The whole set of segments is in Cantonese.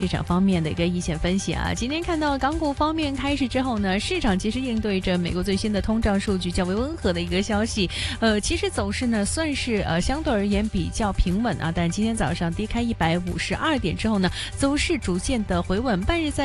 市场方面的一个意见分析啊，今天看到港股方面开市之后呢，市场其实应对着美国最新的通胀数据较为温和的一个消息，其实走势呢算是相对而言比较平稳啊，但今天早上低开152点之后呢，走势逐渐的回稳，半日在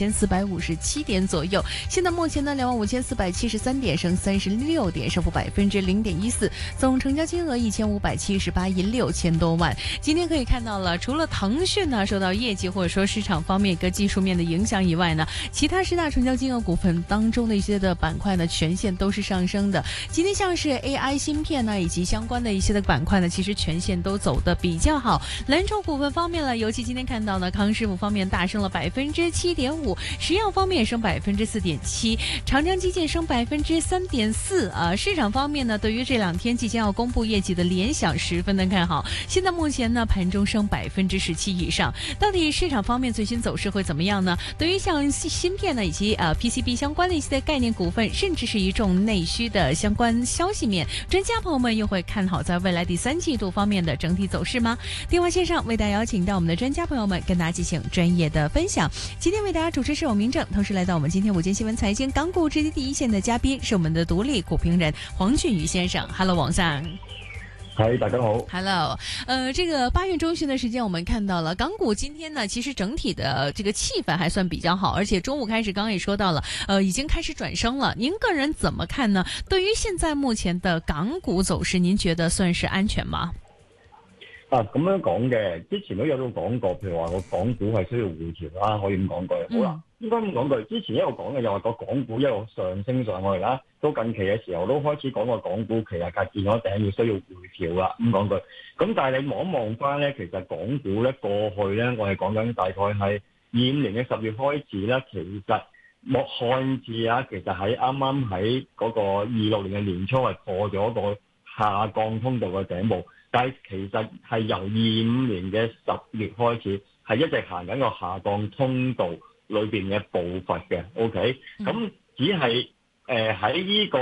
25457点左右，现在目前呢25473点，升36点，升幅0.14%，总成交金额1578亿6000多万。今天可以看到了，除了腾讯呢受到业绩或者说市场方面一个技术面的影响以外呢，其他10大成交金额股份当中的一些的板块呢，全线都是上升的。今天像是 AI 芯片呢，以及相关的一些的板块呢，其实全线都走得比较好。蓝筹股份方面呢，尤其今天看到呢，康师傅方面大升了7.5%，石药方面也升4.7%，长江基建升3.4%。市场方面呢，对于这2天即将要公布业绩的联想十分的看好，现在目前呢盘中升17%以上。到底市场方面最新走势会怎么样呢？对于像芯片呢以及PCB 相关的一些概念股份，甚至是一众内需的相关消息面，专家朋友们又会看好在未来第3季度方面的整体走势吗？电话线上为大家邀请到我们的专家朋友们跟大家进行专业的分享。今天为大家主持是我明正，同时来到我们今天午间新闻财经港股直击第一线的嘉宾是我们的独立股评人黄俊宇先生。 Hello 王上。 嗨，大家好。 Hello，这个8月中旬的时间，我们看到了港股今天呢，其实整体的这个气氛还算比较好，而且中午开始，刚刚也说到了，已经开始转升了。您个人怎么看呢？对于现在目前的港股走勢，您覺得算是安全嗎？ 咁樣講嘅，之前都有講過，譬如話個港股係需要回調啦，可以咁講句。好啦，應該咁講句，之前一路講嘅就話個港股一路上升上去啦，到近期嘅時候都開始講個港股其實係見咗頂，要需要回調啦，咁講句。咁但係你望一望翻咧，其實港股咧過去咧，我係講緊大概係25年嘅10月開始咧，其實莫看似啊，其實喺啱啱喺嗰個26年嘅年初係破咗個下降通道嘅頂部。但係其實係由25年嘅10月開始，係一直行緊個下降通道裏邊嘅步伐嘅 ，OK？咁只係喺呢個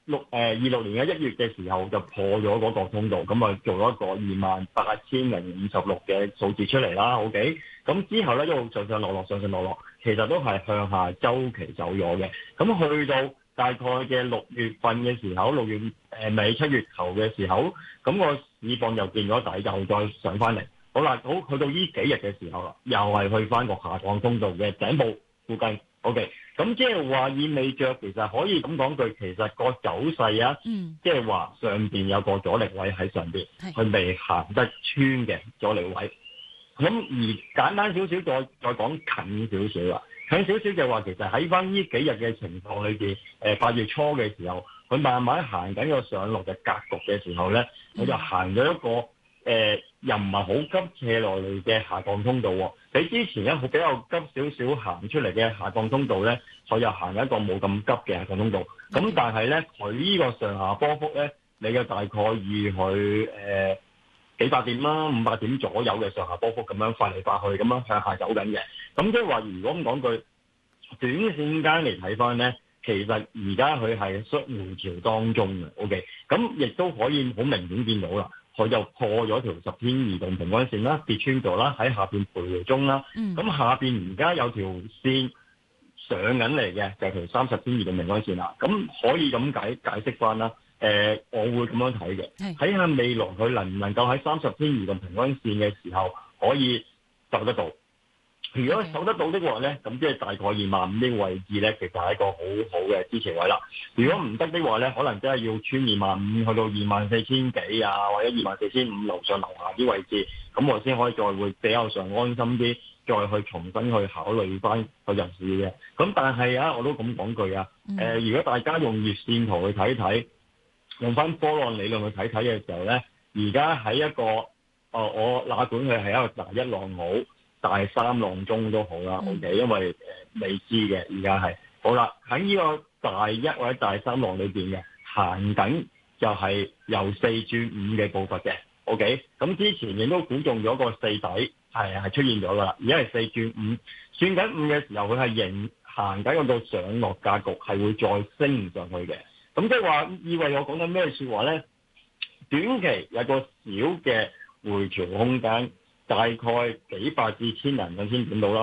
26年嘅1月嘅時候就破咗嗰個通道，咁啊做咗一個28,056嘅數字出嚟啦 ，OK？咁之後咧一路上上落落，上上落落，其實都係向下周期走咗嘅。咁去到大概嘅6月份嘅時候，6月尾7月頭嘅時候，咁個市況又見咗底，又再上翻嚟。好啦，好去到呢幾日嘅時候啦，又係去翻個下降通道嘅頂部附近。OK，咁即係話意味着其實可以咁講句，其實個走勢啊，即係話上邊有個阻力位喺上邊，佢未行得穿嘅阻力位。咁而簡單少少，再講近少少啦。近少少就話其實喺翻呢幾日嘅情況裏邊，8月初嘅時候，佢慢慢行緊個上落嘅格局嘅時候咧，佢就行咗一個又唔係好急斜落嚟嘅下降通道喎。比之前一個比較急少少行出嚟嘅下降通道咧，佢又行一個冇咁急嘅下降通道。咁但係咧，佢呢個上下波幅咧，你嘅大概預佢幾百點啦，500點左右嘅上下波幅咁樣發嚟發去，咁樣向下走緊嘅。咁即係話，如果咁講句，短線間嚟睇翻咧，其實而家佢係回調當中嘅。OK， 咁亦都可以好明顯見到啦，佢就破咗條10天移動平均線啦，跌穿咗啦，喺下邊徘徊中啦。咁下邊而家有條線上緊嚟嘅，就係條30天移動平均線啦。咁可以咁解釋翻啦。我會咁樣睇嘅，睇下未來佢能唔能夠喺30天移動平均線嘅時候可以守得到。如果守得到的話咧，咁即係大概25,000呢個位置咧，其實係一個好好嘅支持位啦。如果唔得的話咧，可能真係要穿25,000去到24,000幾啊，或者24,500樓上樓下啲位置，咁我先可以再會比較上安心啲，再去重新去考慮翻去入市嘅。咁但係啊，我都咁講句啊，如果大家用月線圖去睇睇，用翻波浪理論去睇睇嘅時候咧，而家喺一個我哪管佢係一個大一浪好，大三浪中都好啦，OK， 因為未知嘅而家係好啦，喺呢個大一或者大三浪裏邊嘅行緊就係由4轉5嘅步伐嘅 ，OK， 咁之前亦都估中咗個4底係出現咗噶啦，而家係4轉5，算緊5嘅時候佢係行緊嗰個上落格局係會再升上去嘅。咁即係話意味我講緊咩説話咧？短期有個小嘅回調空間， 大概幾百至千人咁先點到啦。